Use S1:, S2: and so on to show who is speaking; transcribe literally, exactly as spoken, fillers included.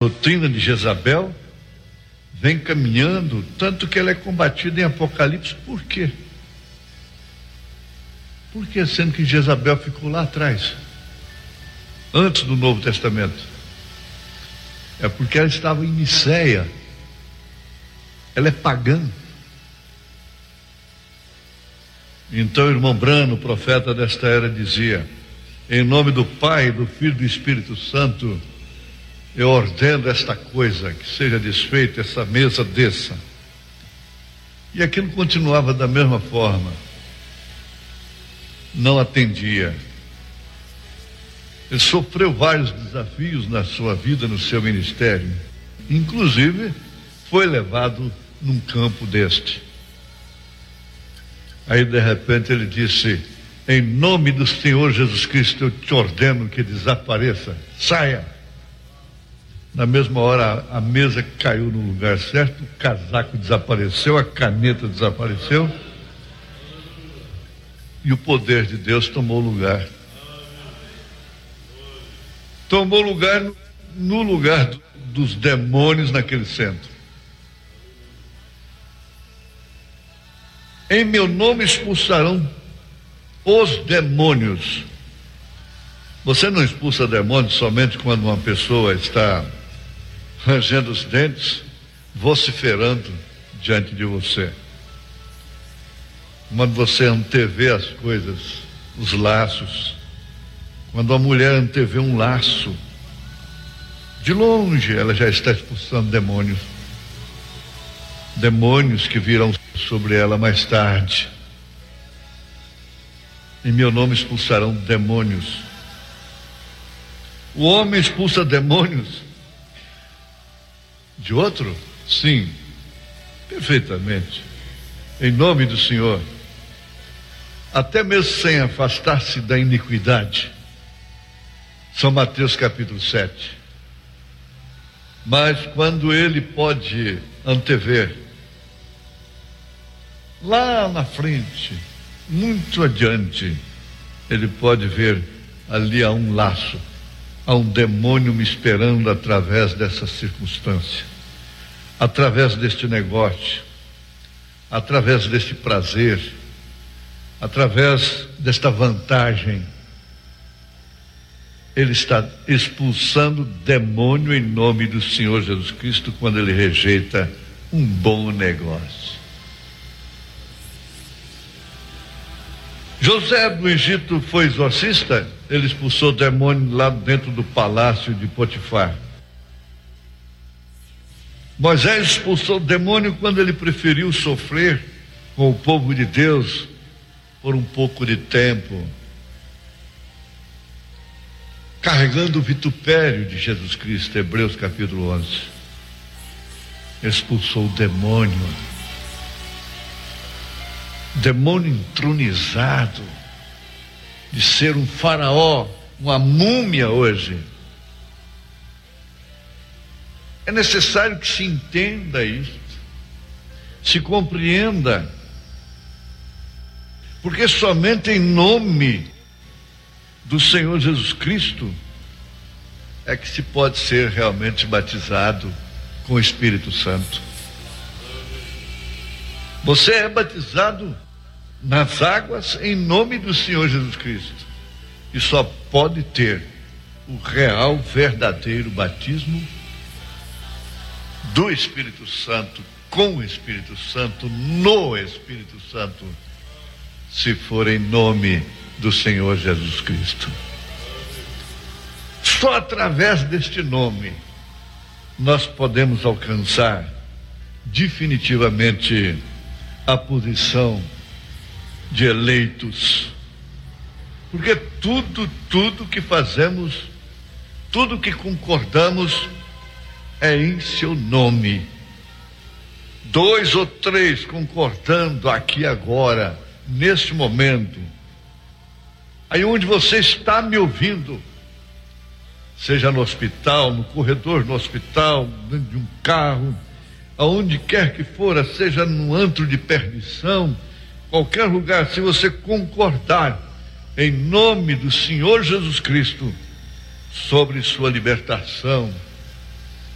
S1: doutrina de Jezabel vem caminhando, tanto que ela é combatida em Apocalipse. Por quê? Por que, sendo que Jezabel ficou lá atrás, antes do Novo Testamento? É porque ela estava em Niceia. Ela é pagã. Então o irmão Brano, profeta desta era, dizia: em nome do Pai, do Filho e do Espírito Santo, eu ordeno esta coisa, que seja desfeita, essa mesa desça. E aquilo continuava da mesma forma. Não atendia. Ele sofreu vários desafios na sua vida, no seu ministério. Inclusive, foi levado num campo deste. Aí, de repente, ele disse: em nome do Senhor Jesus Cristo, eu te ordeno que desapareça, saia. Na mesma hora, a mesa caiu no lugar certo, o casaco desapareceu, a caneta desapareceu, e o poder de Deus tomou lugar. Tomou lugar no lugar do, dos demônios naquele centro. Em meu nome expulsarão os demônios. Você não expulsa demônios somente quando uma pessoa está rangendo os dentes, vociferando diante de você. Quando você antevê as coisas, os laços. Quando a mulher antevê um laço, de longe ela já está expulsando demônios. Demônios que virão sobre ela mais tarde. Em meu nome expulsarão demônios. O homem expulsa demônios de outro? Sim, perfeitamente. Em nome do Senhor. Até mesmo sem afastar-se da iniquidade. São Mateus capítulo sete. Mas quando ele pode antever, lá na frente, muito adiante, ele pode ver ali há um laço, há um demônio me esperando através dessa circunstância, através deste negócio, através deste prazer, através desta vantagem. Ele está expulsando demônio em nome do Senhor Jesus Cristo quando ele rejeita um bom negócio. José do Egito foi exorcista, ele expulsou demônio lá dentro do palácio de Potifar. Moisés expulsou o demônio quando ele preferiu sofrer com o povo de Deus por um pouco de tempo, carregando o vitupério de Jesus Cristo. Hebreus capítulo onze. Expulsou o demônio. Demônio entronizado, de ser um faraó, uma múmia hoje. É necessário que se entenda isso, se compreenda, porque somente em nome do Senhor Jesus Cristo é que se pode ser realmente batizado com o Espírito Santo. Você é batizado nas águas em nome do Senhor Jesus Cristo, e só pode ter o real, verdadeiro batismo do Espírito Santo, com o Espírito Santo, no Espírito Santo, se for em nome do Senhor Jesus Cristo. Só através deste nome nós podemos alcançar definitivamente a posição de eleitos, porque tudo, tudo que fazemos, tudo que concordamos é em seu nome. Dois ou três concordando aqui agora, neste momento, aí onde você está me ouvindo, seja no hospital, no corredor do hospital, dentro de um carro, aonde quer que for, seja no antro de perdição, qualquer lugar, se você concordar em nome do Senhor Jesus Cristo sobre sua libertação,